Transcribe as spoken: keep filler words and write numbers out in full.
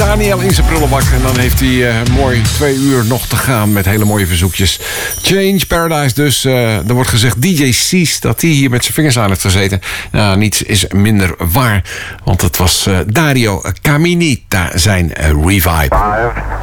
Daniel in zijn prullenbak. En dan heeft hij uh, mooi twee uur nog te gaan met hele mooie verzoekjes. Change Paradise dus. Uh, er wordt gezegd D J Cees dat hij hier met zijn vingers aan heeft gezeten. Nou, niets is minder waar. Want het was uh, Dario Caminita, zijn uh, Revive. Five.